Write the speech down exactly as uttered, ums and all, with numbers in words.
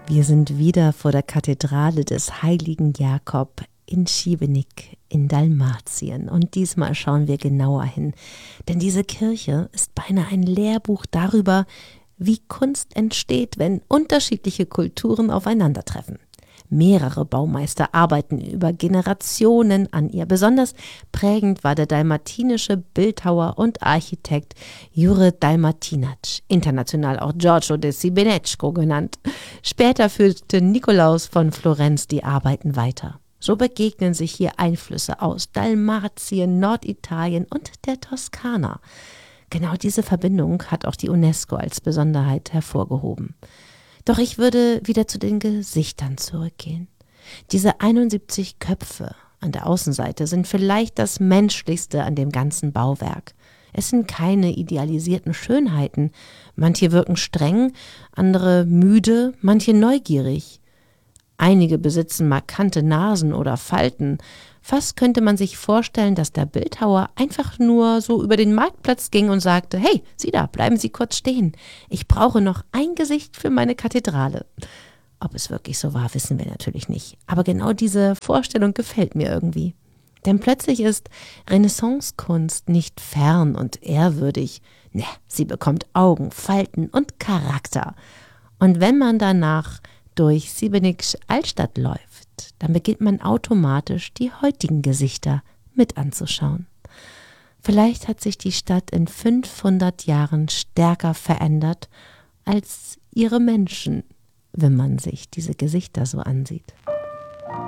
Wir sind wieder vor der Kathedrale des heiligen Jakob in Šibenik in Dalmatien. Und diesmal schauen wir genauer hin, denn diese Kirche ist beinahe ein Lehrbuch darüber, wie Kunst entsteht, wenn unterschiedliche Kulturen aufeinandertreffen. Mehrere Baumeister arbeiten über Generationen an ihr. Besonders prägend war der dalmatinische Bildhauer und Architekt Jure Dalmatinac, international auch Giorgio de Šibenečko genannt. Später führte Nikolaus von Florenz die Arbeiten weiter. So begegnen sich hier Einflüsse aus Dalmatien, Norditalien und der Toskana. Genau diese Verbindung hat auch die UNESCO als Besonderheit hervorgehoben. Doch ich würde wieder zu den Gesichtern zurückgehen. Diese einundsiebzig Köpfe an der Außenseite sind vielleicht das Menschlichste an dem ganzen Bauwerk. Es sind keine idealisierten Schönheiten. Manche wirken streng, andere müde, manche neugierig. Einige besitzen markante Nasen oder Falten. Fast könnte man sich vorstellen, dass der Bildhauer einfach nur so über den Marktplatz ging und sagte: Hey, sieh da, bleiben Sie kurz stehen. Ich brauche noch ein Gesicht für meine Kathedrale. Ob es wirklich so war, wissen wir natürlich nicht. Aber genau diese Vorstellung gefällt mir irgendwie. Denn plötzlich ist Renaissance-Kunst nicht fern und ehrwürdig. Ne, sie bekommt Augen, Falten und Charakter. Und wenn man danach durch Šibenik Altstadt läuft, dann beginnt man automatisch die heutigen Gesichter mit anzuschauen. Vielleicht hat sich die Stadt in fünfhundert Jahren stärker verändert als ihre Menschen, wenn man sich diese Gesichter so ansieht.